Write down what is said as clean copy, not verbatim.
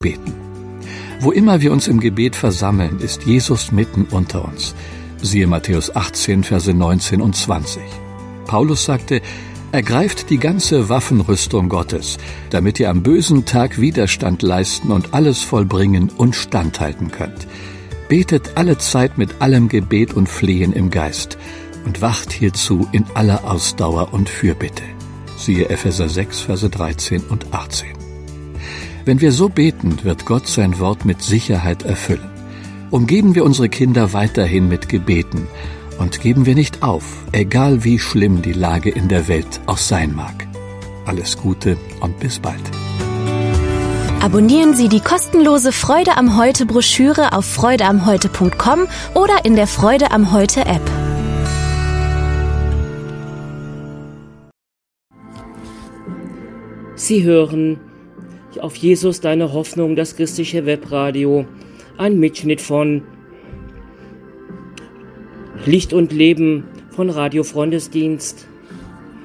beten. Wo immer wir uns im Gebet versammeln, ist Jesus mitten unter uns. Siehe Matthäus 18, Verse 19 und 20. Paulus sagte: Ergreift die ganze Waffenrüstung Gottes, damit ihr am bösen Tag Widerstand leisten und alles vollbringen und standhalten könnt. Betet alle Zeit mit allem Gebet und Flehen im Geist und wacht hierzu in aller Ausdauer und Fürbitte. Siehe Epheser 6, Verse 13 und 18. Wenn wir so beten, wird Gott sein Wort mit Sicherheit erfüllen. Umgeben wir unsere Kinder weiterhin mit Gebeten und geben wir nicht auf, egal wie schlimm die Lage in der Welt auch sein mag. Alles Gute und bis bald. Abonnieren Sie die kostenlose Freude am Heute Broschüre auf freudeamheute.com oder in der Freude am Heute App. Sie hören auf Jesus deine Hoffnung, das christliche Webradio, ein Mitschnitt von Licht und Leben von Radio Freundesdienst.